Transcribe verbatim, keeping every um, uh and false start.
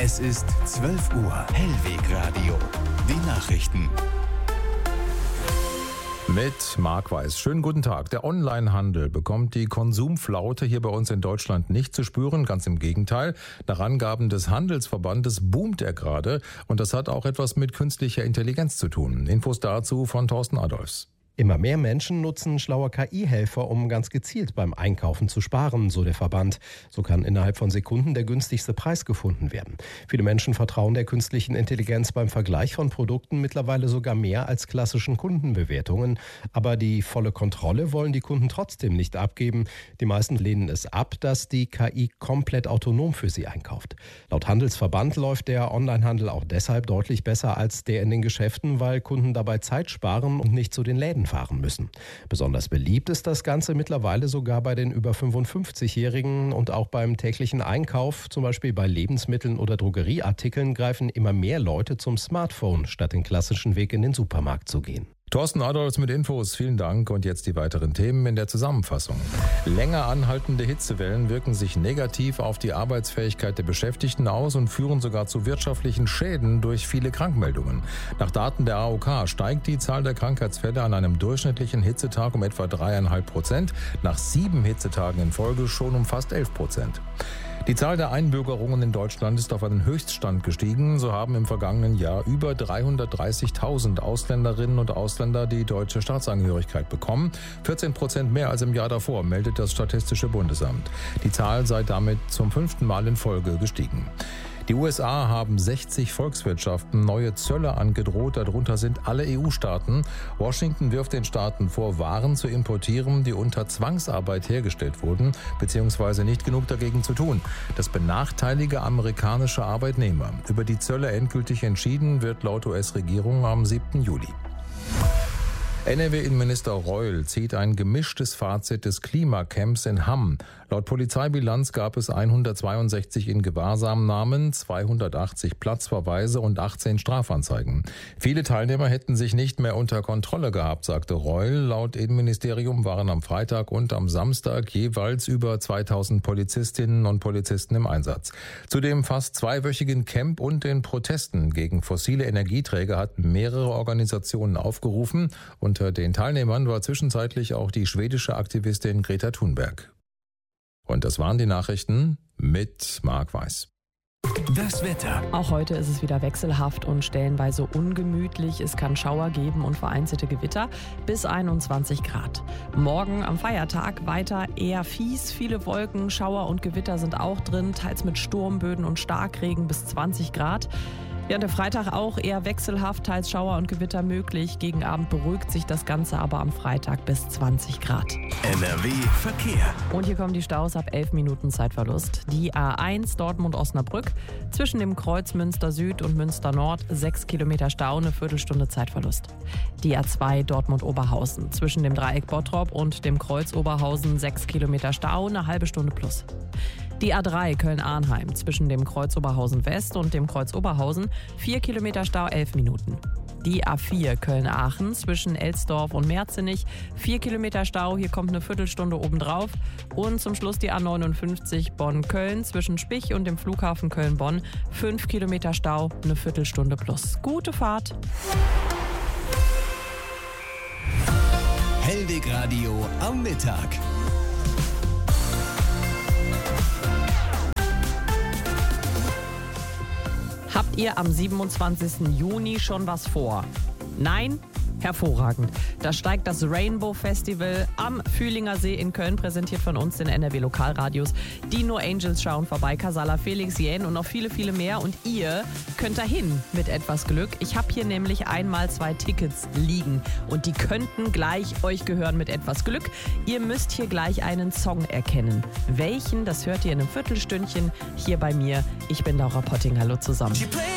Es ist zwölf Uhr. Hellwegradio. Die Nachrichten. Mit Marc Weiß. Schönen guten Tag. Der Onlinehandel bekommt die Konsumflaute hier bei uns in Deutschland nicht zu spüren. Ganz im Gegenteil. Nach Angaben des Handelsverbandes boomt er gerade. Und das hat auch etwas mit künstlicher Intelligenz zu tun. Infos dazu von Thorsten Adolfs. Immer mehr Menschen nutzen schlaue K I-Helfer, um ganz gezielt beim Einkaufen zu sparen, so der Verband. So kann innerhalb von Sekunden der günstigste Preis gefunden werden. Viele Menschen vertrauen der künstlichen Intelligenz beim Vergleich von Produkten mittlerweile sogar mehr als klassischen Kundenbewertungen. Aber die volle Kontrolle wollen die Kunden trotzdem nicht abgeben. Die meisten lehnen es ab, dass die K I komplett autonom für sie einkauft. Laut Handelsverband läuft der Onlinehandel auch deshalb deutlich besser als der in den Geschäften, weil Kunden dabei Zeit sparen und nicht zu den Läden fahren müssen. Besonders beliebt ist das Ganze mittlerweile sogar bei den über fünfundfünfzigjährigen und auch beim täglichen Einkauf, zum Beispiel bei Lebensmitteln oder Drogerieartikeln, greifen immer mehr Leute zum Smartphone, statt den klassischen Weg in den Supermarkt zu gehen. Thorsten Adolfs mit Infos, vielen Dank. Und jetzt die weiteren Themen in der Zusammenfassung. Länger anhaltende Hitzewellen wirken sich negativ auf die Arbeitsfähigkeit der Beschäftigten aus und führen sogar zu wirtschaftlichen Schäden durch viele Krankmeldungen. Nach Daten der A O K steigt die Zahl der Krankheitsfälle an einem durchschnittlichen Hitzetag um etwa dreieinhalb Prozent, nach sieben Hitzetagen in Folge schon um fast elf Prozent. Die Zahl der Einbürgerungen in Deutschland ist auf einen Höchststand gestiegen. So haben im vergangenen Jahr über dreihundertdreißigtausend Ausländerinnen und Ausländer die deutsche Staatsangehörigkeit bekommen. vierzehn Prozent mehr als im Jahr davor, meldet das Statistische Bundesamt. Die Zahl sei damit zum fünften Mal in Folge gestiegen. Die U S A haben sechzig Volkswirtschaften neue Zölle angedroht, darunter sind alle E U-Staaten. Washington wirft den Staaten vor, Waren zu importieren, die unter Zwangsarbeit hergestellt wurden, beziehungsweise nicht genug dagegen zu tun. Das benachteilige amerikanische Arbeitnehmer. Über die Zölle endgültig entschieden wird laut U S-Regierung am siebten Juli. N R W-Innenminister Reul zieht ein gemischtes Fazit des Klimacamps in Hamm. Laut Polizeibilanz gab es hundertzweiundsechzig Ingewahrsamnahmen, zweihundertachtzig Platzverweise und achtzehn Strafanzeigen. Viele Teilnehmer hätten sich nicht mehr unter Kontrolle gehabt, sagte Reul. Laut Innenministerium waren am Freitag und am Samstag jeweils über zweitausend Polizistinnen und Polizisten im Einsatz. Zu dem fast zweiwöchigen Camp und den Protesten gegen fossile Energieträger hatten mehrere Organisationen aufgerufen. Unter den Teilnehmern war zwischenzeitlich auch die schwedische Aktivistin Greta Thunberg. Und das waren die Nachrichten mit Marc Weiß. Das Wetter. Auch heute ist es wieder wechselhaft und stellenweise ungemütlich. Es kann Schauer geben und vereinzelte Gewitter bis einundzwanzig Grad. Morgen am Feiertag weiter eher fies. Viele Wolken, Schauer und Gewitter sind auch drin, teils mit Sturmböen und Starkregen bis zwanzig Grad. Während der Freitag auch eher wechselhaft, teils Schauer und Gewitter möglich. Gegen Abend beruhigt sich das Ganze aber am Freitag bis zwanzig Grad. N R W Verkehr. Und hier kommen die Staus ab elf Minuten Zeitverlust. Die A eins Dortmund-Osnabrück zwischen dem Kreuz Münster Süd und Münster Nord sechs Kilometer Stau, eine Viertelstunde Zeitverlust. Die A zwei Dortmund-Oberhausen zwischen dem Dreieck Bottrop und dem Kreuz Oberhausen sechs Kilometer Stau, eine halbe Stunde plus. Die A drei Köln-Arnheim zwischen dem Kreuz Oberhausen West und dem Kreuz Oberhausen vier Kilometer Stau, elf Minuten. Die A vier Köln-Aachen zwischen Elsdorf und Merzenich vier Kilometer Stau, hier kommt eine Viertelstunde obendrauf. Und zum Schluss die A neunundfünfzig Bonn-Köln zwischen Spich und dem Flughafen Köln-Bonn fünf Kilometer Stau, eine Viertelstunde plus. Gute Fahrt! Hellwegradio am Mittag. Habt ihr am siebenundzwanzigsten Juni schon was vor? Nein? Hervorragend. Da steigt das Rainbow Festival am Fühlinger See in Köln, präsentiert von uns, den N R W Lokalradios. Die No Angels schauen vorbei, Casala, Felix Jähn und noch viele, viele mehr. Und ihr könnt dahin mit etwas Glück. Ich habe hier nämlich einmal zwei Tickets liegen und die könnten gleich euch gehören mit etwas Glück. Ihr müsst hier gleich einen Song erkennen. Welchen, das hört ihr in einem Viertelstündchen hier bei mir. Ich bin Laura Potting. Hallo zusammen.